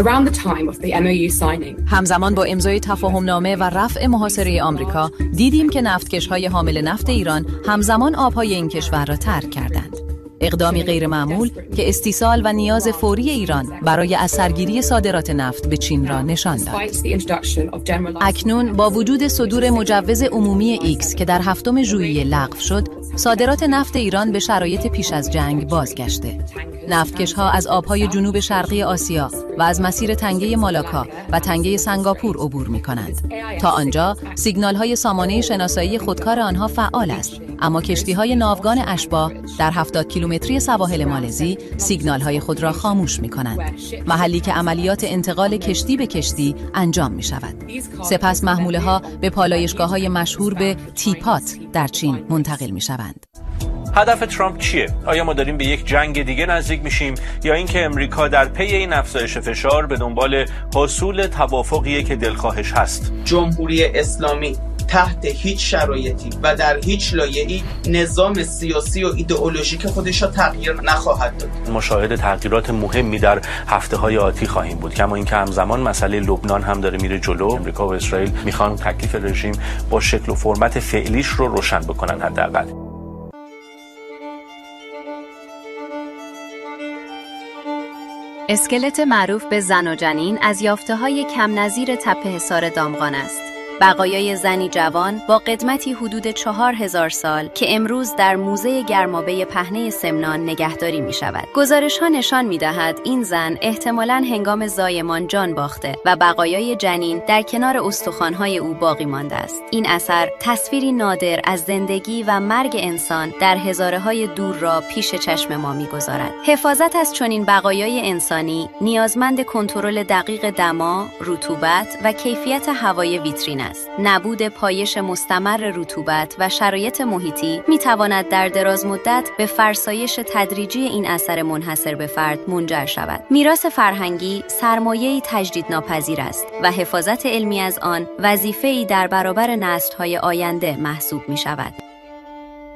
Around the time of the MOU signing. همزمان با امضای تفاهمنامه و رفع محاصره آمریکا دیدیم که نفتکش‌های حامل نفت ایران همزمان آب‌های این کشور را ترک کردند. اقدامی غیرمعمول که استیصال و نیاز فوری ایران برای از سرگیری صادرات نفت به چین را نشان داد. اکنون با وجود صدور مجوز عمومی ایکس که در 7 ژوئیه لغو شد، صادرات نفت ایران به شرایط پیش از جنگ بازگشته. نفتکش‌ها از آب‌های جنوب شرقی آسیا و از مسیر تنگه مالاکا و تنگه سنگاپور عبور می‌کنند. تا آنجا سیگنال‌های سامانه شناسایی خودکار آنها فعال است، اما کشتی‌های ناوگان اشباح در 70 کیلومتری سواحل مالزی سیگنال‌های خود را خاموش می‌کنند، محلی که عملیات انتقال کشتی به کشتی انجام می‌شود. سپس محموله‌ها به پالایشگاه‌های مشهور به تیپات در چین منتقل می‌شوند. هدف ترامپ چیه؟ آیا ما داریم به یک جنگ دیگه نزدیک میشیم یا اینکه امریکا در پی این افزایش فشار به دنبال حصول توافقیه که دلخواهش هست؟ جمهوری اسلامی تحت هیچ شرایطی و در هیچ لایه‌ای نظام سیاسی و ایدئولوژیک خودش را تغییر نخواهد داد. مشاهده تغییرات مهمی در هفته‌های آتی خواهیم بود، کما اینکه همزمان مسئله لبنان هم داره میره جلو. امریکا و اسرائیل میخوان تکلیف رژیم با شکل و فرمت فعلیش رو روشن بکنن حداقل. اسکلت معروف به زن و جنین از یافته‌های کم نظیر تپه حصار دامغان است. بقایای زنی جوان با قدمتی حدود 4000 سال که امروز در موزه گرمابه پهنه سمنان نگهداری می شود. گزارش‌ها نشان می دهد این زن احتمالاً هنگام زایمان جان باخته و بقایای جنین در کنار استخوان‌های او باقی مانده است. این اثر تصویری نادر از زندگی و مرگ انسان در هزاره‌های دور را پیش چشم ما می‌گذارد. حفاظت از چنین بقایای انسانی نیازمند کنترل دقیق دما، رطوبت و کیفیت هوای ویترین است. نبود پایش مستمر رطوبت و شرایط محیطی می‌تواند در دراز مدت به فرسایش تدریجی این اثر منحصر به فرد منجر شود. میراث فرهنگی سرمایه‌ای تجدیدناپذیر است و حفاظت علمی از آن وظیفه‌ای در برابر نسل‌های آینده محسوب می‌شود.